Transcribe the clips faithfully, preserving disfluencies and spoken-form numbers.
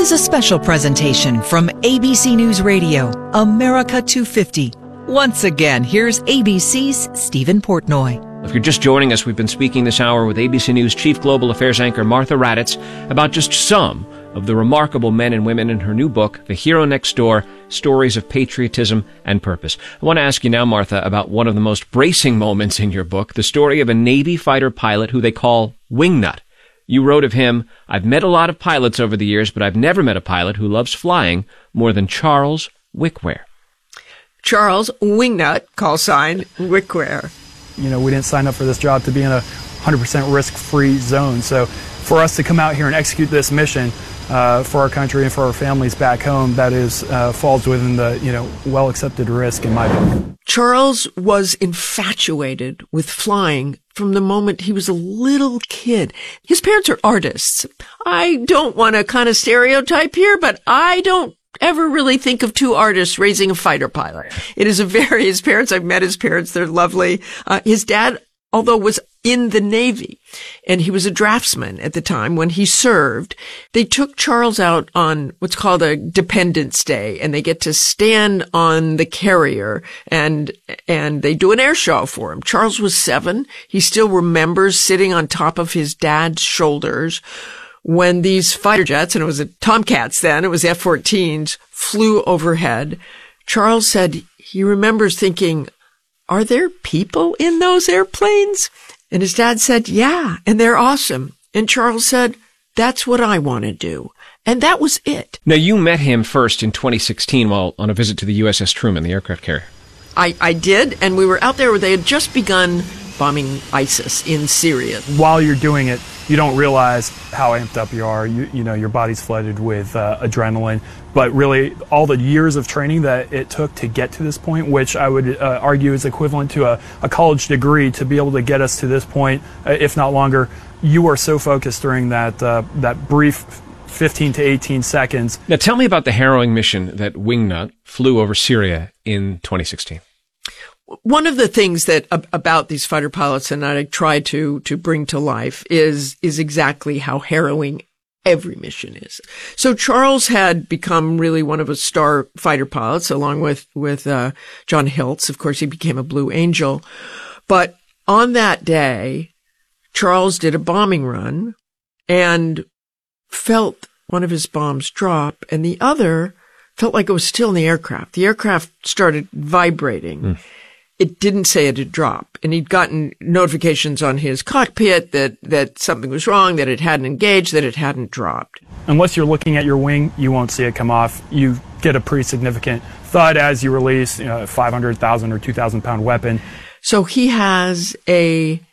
is a special presentation from A B C News Radio, America two fifty. Once again, here's A B C's Stephen Portnoy. If you're just joining us, we've been speaking this hour with A B C News Chief Global Affairs anchor Martha Raddatz about just some of the remarkable men and women in her new book, The Hero Next Door, Stories of Patriotism and Purpose. I want to ask you now, Martha, about one of the most bracing moments in your book, the story of a Navy fighter pilot who they call Wingnut. You wrote of him, "I've met a lot of pilots over the years, but I've never met a pilot who loves flying more than Charles Wickware." Charles Wingnut, call sign Wickware. You know, we didn't sign up for this job to be in a one hundred percent risk-free zone. So for us to come out here and execute this mission uh, for our country and for our families back home, that is uh, falls within the, you know, well-accepted risk in my book. Charles was infatuated with flying from the moment he was a little kid. His parents are artists. I don't want to kind of stereotype here, but I don't ever really think of two artists raising a fighter pilot. It is a very, his parents, I've met his parents, they're lovely. Uh, his dad, although was in the Navy, and he was a draftsman at the time when he served, they took Charles out on what's called a Dependence Day, and they get to stand on the carrier, and and they do an air show for him. Charles was seven. He still remembers sitting on top of his dad's shoulders when these fighter jets, and it was a Tomcats then, it was F fourteens, flew overhead. Charles said he remembers thinking, are there people in those airplanes? And his dad said, yeah, and they're awesome. And Charles said, that's what I want to do. And that was it. Now, you met him first in twenty sixteen while on a visit to the U S S Truman, the aircraft carrier. I, I did, and we were out there where they had just begun bombing ISIS in Syria. While you're doing it, you don't realize how amped up you are. You, you know, your body's flooded with uh, adrenaline. But really, all the years of training that it took to get to this point, which I would uh, argue is equivalent to a, a college degree to be able to get us to this point, uh, if not longer, you are so focused during that uh, that brief fifteen to eighteen seconds. Now, tell me about the harrowing mission that Wingnut flew over Syria in twenty sixteen. One of the things that about these fighter pilots and that I try to to bring to life is is exactly how harrowing every mission is. So Charles had become really one of a star fighter pilots, along with with uh, John Hiltz. Of course, he became a Blue Angel. But on that day, Charles did a bombing run and felt one of his bombs drop, and the other felt like it was still in the aircraft. The aircraft started vibrating. Mm. It didn't say it had dropped, and he'd gotten notifications on his cockpit that, that something was wrong, that it hadn't engaged, that it hadn't dropped. Unless you're looking at your wing, you won't see it come off. You get a pretty significant thud as you release, you know, a five hundred thousand or two thousand pound weapon. So he has a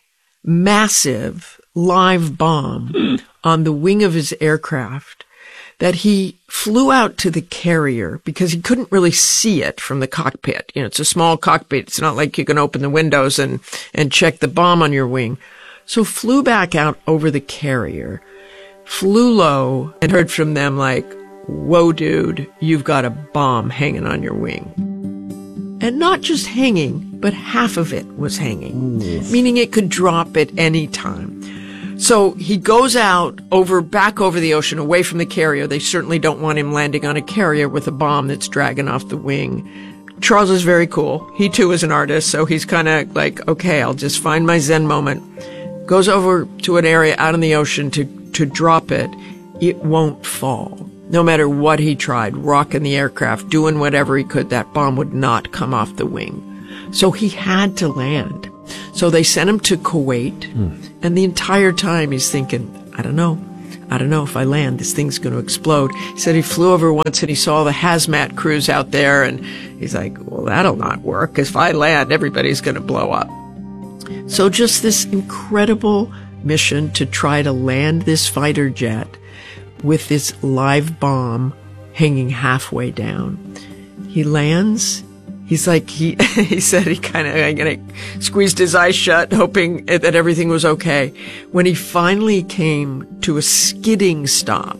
massive live bomb on the wing of his aircraft that he flew out to the carrier because he couldn't really see it from the cockpit. You know, it's a small cockpit. It's not like you can open the windows and, and check the bomb on your wing. So flew back out over the carrier, flew low, and heard from them like, whoa, dude, you've got a bomb hanging on your wing. And not just hanging, but half of it was hanging, Oof. meaning it could drop at any time. So he goes out over, back over the ocean, away from the carrier. They certainly don't want him landing on a carrier with a bomb that's dragging off the wing. Charles is very cool. He too is an artist, so he's kind of like, okay, I'll just find my Zen moment. Goes over to an area out in the ocean to, to drop it. It won't fall. No matter what he tried, rocking the aircraft, doing whatever he could, that bomb would not come off the wing. So he had to land. So they sent him to Kuwait, hmm. and the entire time he's thinking, I don't know. I don't know if I land, this thing's going to explode. He said he flew over once and he saw the hazmat crews out there, and he's like, well, that'll not work, because if I land, everybody's going to blow up. So just this incredible mission to try to land this fighter jet with this live bomb hanging halfway down. He lands. He's like, he, he said he kind of, you know, squeezed his eyes shut, hoping that everything was okay. When he finally came to a skidding stop,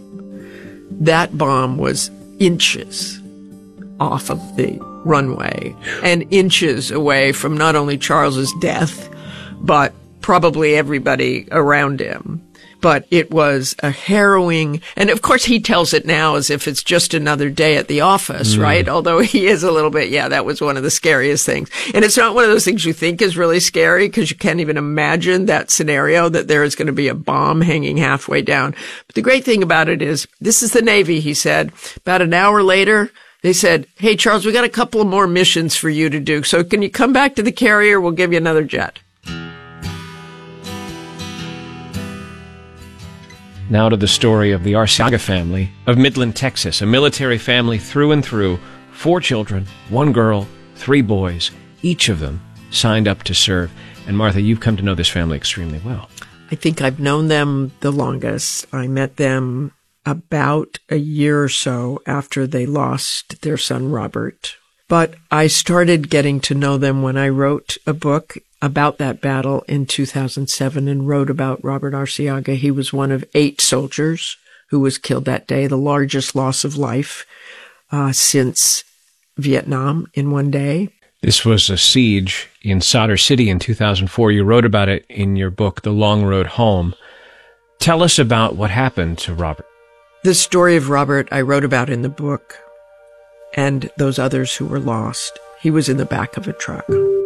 that bomb was inches off of the runway and inches away from not only Charles's death, but probably everybody around him. But it was a harrowing, and of course he tells it now as if it's just another day at the office, mm. right? Although he is a little bit, yeah, that was one of the scariest things. And it's not one of those things you think is really scary because you can't even imagine that scenario that there is going to be a bomb hanging halfway down. But the great thing about it is, this is the Navy, he said. About an hour later, they said, hey, Charles, we got a couple of more missions for you to do. So can you come back to the carrier? We'll give you another jet. Now to the story of the Arciaga family of Midland, Texas, a military family through and through, four children, one girl, three boys, each of them signed up to serve. And Martha, you've come to know this family extremely well. I think I've known them the longest. I met them about a year or so after they lost their son, Robert. But I started getting to know them when I wrote a book about that battle in two thousand seven and wrote about Robert Arciaga. He was one of eight soldiers who was killed that day, the largest loss of life uh, since Vietnam in one day. This was a siege in Sadr City in two thousand four. You wrote about it in your book, The Long Road Home. Tell us about what happened to Robert. The story of Robert I wrote about in the book, and those others who were lost. He was in the back of a truck.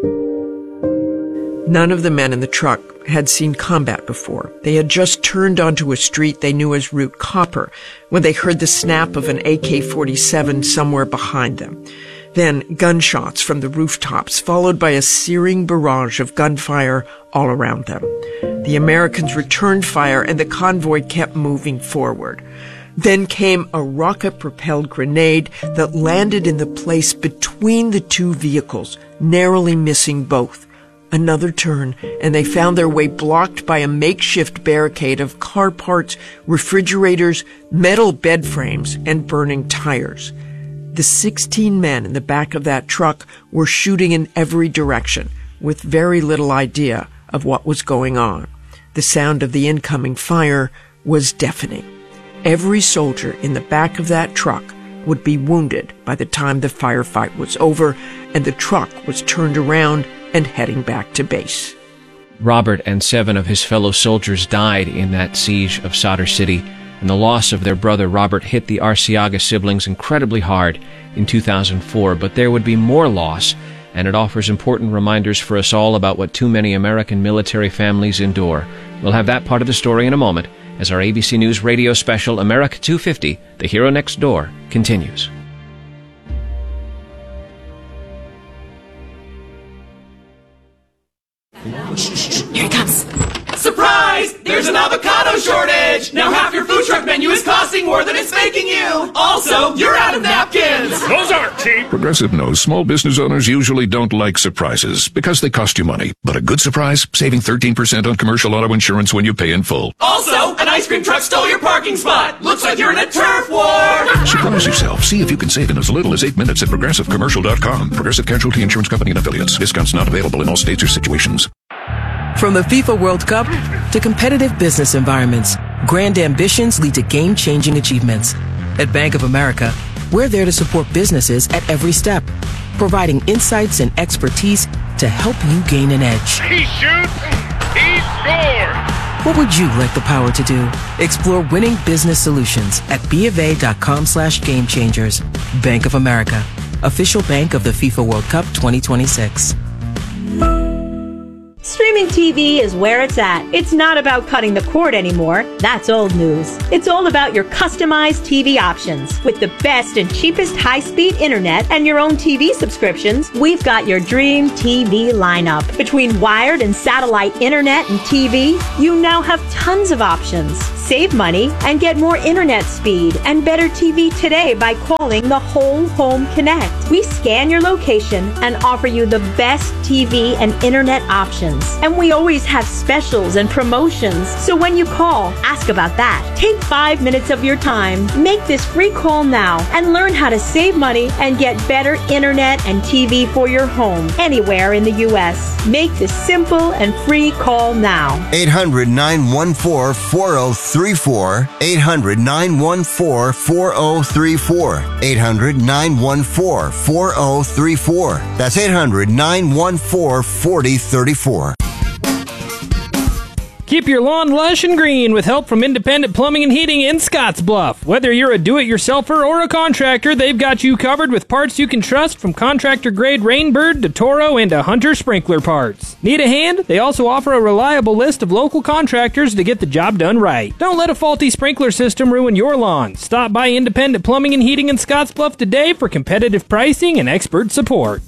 None of the men in the truck had seen combat before. They had just turned onto a street they knew as Route Copper when they heard the snap of an A K forty-seven somewhere behind them. Then gunshots from the rooftops, followed by a searing barrage of gunfire all around them. The Americans returned fire and the convoy kept moving forward. Then came a rocket-propelled grenade that landed in the place between the two vehicles, narrowly missing both. Another turn, and they found their way blocked by a makeshift barricade of car parts, refrigerators, metal bed frames, and burning tires. The sixteen men in the back of that truck were shooting in every direction, with very little idea of what was going on. The sound of the incoming fire was deafening. Every soldier in the back of that truck would be wounded by the time the firefight was over, and the truck was turned around and heading back to base. Robert and seven of his fellow soldiers died in that siege of Sadr City, and the loss of their brother Robert hit the Arciaga siblings incredibly hard in two thousand four. But there would be more loss, and it offers important reminders for us all about what too many American military families endure. We'll have that part of the story in a moment as our A B C News radio special, America two fifty, The Hero Next Door, continues. Here it comes. Surprise! There's an avocado shortage! Now half your food truck menu is costing more than it's making you! Also, you're out of napkins! Those aren't cheap! Progressive knows small business owners usually don't like surprises because they cost you money. But a good surprise? Saving thirteen percent on commercial auto insurance when you pay in full. Also, an ice cream truck stole your parking spot! Looks like you're in a turf war! Surprise yourself. See if you can save in as little as eight minutes at progressive commercial dot com. Progressive Casualty Insurance Company and Affiliates. Discounts not available in all states or situations. From the FIFA World Cup to competitive business environments, grand ambitions lead to game-changing achievements. At Bank of America, we're there to support businesses at every step, providing insights and expertise to help you gain an edge. He shoots, he scores! What would you like the power to do? Explore winning business solutions at BofA.com slash game changers. Bank of America, official bank of the FIFA World Cup twenty twenty-six. Streaming T V is where it's at. It's not about cutting the cord anymore. That's old news. It's all about your customized T V options. With the best and cheapest high-speed internet and your own T V subscriptions, we've got your dream T V lineup. Between wired and satellite internet and T V, you now have tons of options. Save money and get more internet speed and better T V today by calling the Whole Home Connect. We scan your location and offer you the best T V and internet options. And we always have specials and promotions. So when you call, ask about that. Take five minutes of your time. Make this free call now and learn how to save money and get better internet and T V for your home anywhere in the U S. Make this simple and free call now. eight hundred, nine one four, four oh three four. eight hundred, nine one four, four oh three four. eight hundred, nine one four, four oh three four. That's eight hundred, nine one four, four oh three four. Keep your lawn lush and green with help from Independent Plumbing and Heating in Scottsbluff. Whether you're a do-it-yourselfer or a contractor, they've got you covered with parts you can trust, from contractor-grade Rainbird to Toro and to Hunter sprinkler parts. Need a hand? They also offer a reliable list of local contractors to get the job done right. Don't let a faulty sprinkler system ruin your lawn. Stop by Independent Plumbing and Heating in Scottsbluff today for competitive pricing and expert support.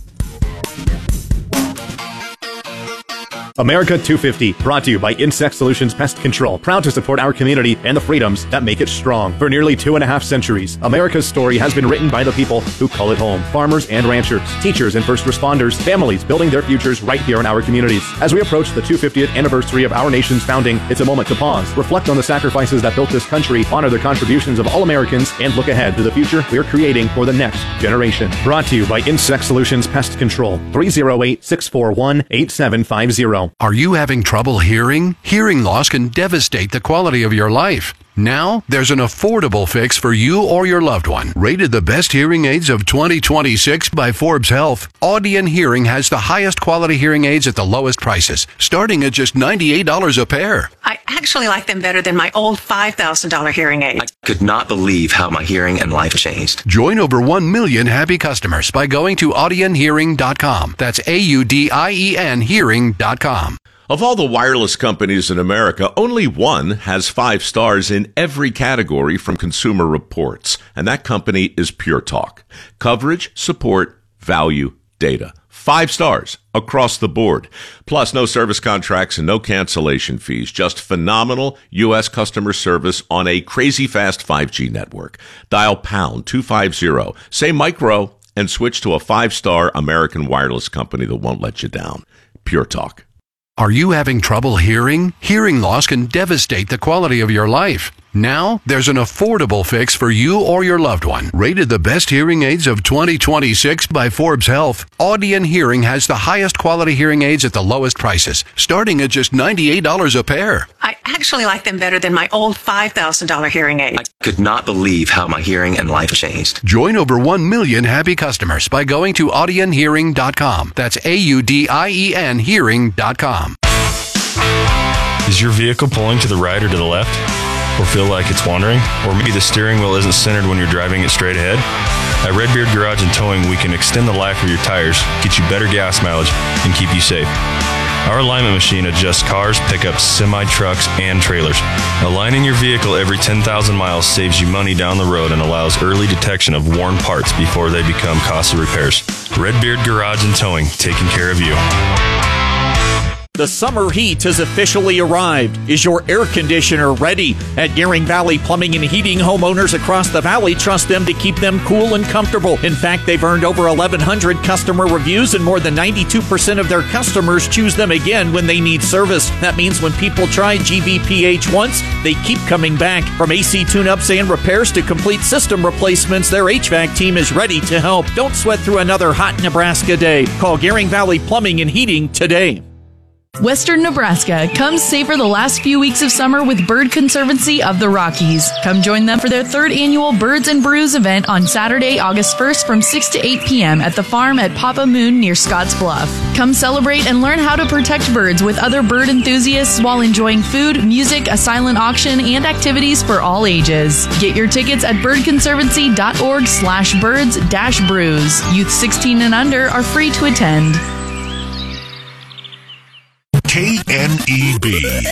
America two fifty, brought to you by Insect Solutions Pest Control, proud to support our community and the freedoms that make it strong. For nearly two and a half centuries, America's story has been written by the people who call it home. Farmers and ranchers, teachers and first responders, families building their futures right here in our communities. As we approach the two hundred fiftieth anniversary of our nation's founding, it's a moment to pause, reflect on the sacrifices that built this country, honor the contributions of all Americans, and look ahead to the future we're creating for the next generation. Brought to you by Insect Solutions Pest Control, three oh eight, six four one, eight seven five zero. Are you having trouble hearing? Hearing loss can devastate the quality of your life. Now, there's an affordable fix for you or your loved one. Rated the best hearing aids of twenty twenty-six by Forbes Health, Audion Hearing has the highest quality hearing aids at the lowest prices, starting at just ninety-eight dollars a pair. I actually like them better than my old five thousand dollars hearing aid. I could not believe how my hearing and life changed. Join over one million happy customers by going to audion hearing dot com. That's A U D I E N hearing dot com. Of all the wireless companies in America, only one has five stars in every category from Consumer Reports, and that company is Pure Talk. Coverage, support, value, data. Five stars across the board. Plus, no service contracts and no cancellation fees. Just phenomenal U S customer service on a crazy fast five G network. Dial pound two fifty, say micro, and switch to a five-star American wireless company that won't let you down. Pure Talk. Are you having trouble hearing? Hearing loss can devastate the quality of your life. Now, there's an affordable fix for you or your loved one. Rated the best hearing aids of twenty twenty-six by Forbes Health, Audion Hearing has the highest quality hearing aids at the lowest prices, starting at just ninety-eight dollars a pair. I actually like them better than my old five thousand dollars hearing aid. I could not believe how my hearing and life changed. Join over one million happy customers by going to audion hearing dot com. That's A U D I E N hearing dot com. Is your vehicle pulling to the right or to the left? Or feel like it's wandering? Or maybe the steering wheel isn't centered when you're driving it straight ahead? At Redbeard Garage and Towing, we can extend the life of your tires, get you better gas mileage, and keep you safe. Our alignment machine adjusts cars, pickups, semi-trucks, and trailers. Aligning your vehicle every ten thousand miles saves you money down the road and allows early detection of worn parts before they become costly repairs. Redbeard Garage and Towing, taking care of you. The summer heat has officially arrived. Is your air conditioner ready? At Gearing Valley Plumbing and Heating, homeowners across the valley trust them to keep them cool and comfortable. In fact, they've earned over eleven hundred customer reviews, and more than ninety-two percent of their customers choose them again when they need service. That means when people try G V P H once, they keep coming back. From A C tune-ups and repairs to complete system replacements, their H V A C team is ready to help. Don't sweat through another hot Nebraska day. Call Gearing Valley Plumbing and Heating today. Western Nebraska, come savor the last few weeks of summer with Bird Conservancy of the Rockies. Come join them for their third annual Birds and Brews event on Saturday, August first from six to eight p.m. at the farm at Papa Moon near Scotts Bluff. Come celebrate and learn how to protect birds with other bird enthusiasts while enjoying food, music, a silent auction, and activities for all ages. Get your tickets at birdconservancy.org slash birds dash brews. Youth sixteen and under are free to attend. K N E B,